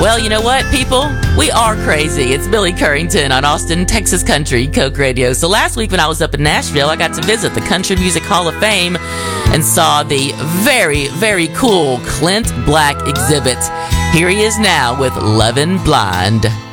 Well, you know what, people? We are crazy. It's Billy Currington on Austin, Texas Country Coke Radio. So last week when I was up in Nashville, I got to visit the Country Music Hall of Fame and saw the very, very cool Clint Black exhibit. Here he is now with Lovin' Blind.